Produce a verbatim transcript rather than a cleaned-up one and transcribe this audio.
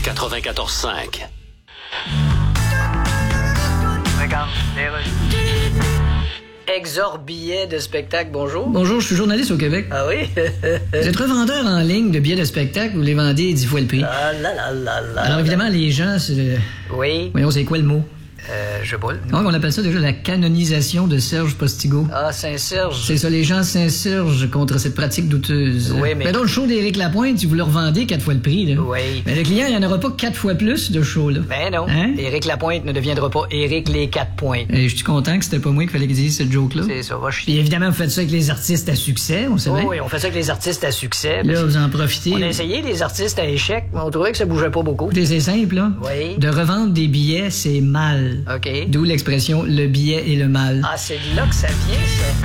quatre-vingt-quatorze cinq. Regarde, Exor billets de spectacle, bonjour. Bonjour, je suis journaliste au Québec. Ah oui? Vous êtes revendeur en ligne de billets de spectacle, vous les vendez dix fois le prix. Ah là là là là. Alors évidemment, les gens, c'est... Oui? Voyons, c'est quoi le mot? Euh, je boule. Non, on appelle ça déjà la canonisation de Serge Postigo. Ah, Saint-Serge. C'est ça, les gens s'insurgent contre cette pratique douteuse. Oui, mais... Mais dans le show d'Éric Lapointe, si vous le revendez quatre fois le prix, là. Oui. Mais le client, il n'y en aura pas quatre fois plus de show, là. Ben non. Hein? Éric Lapointe ne deviendra pas Éric les quatre pointes. Et je suis content que c'était pas moi qu'il fallait qu'il dise cette joke-là. C'est ça, va chier. Puis évidemment, vous faites ça avec les artistes à succès, on sait Oh, bien. oui, on fait ça avec les artistes à succès. Là, vous en profitez. On a essayé les artistes à échec, mais on trouvait que ça bougeait pas beaucoup. Écoutez, c'est simple, là. Oui. De revendre des billets, c'est mal. OK. D'où l'expression « le billet et le mal ». Ah, c'est de là que ça vient, ça.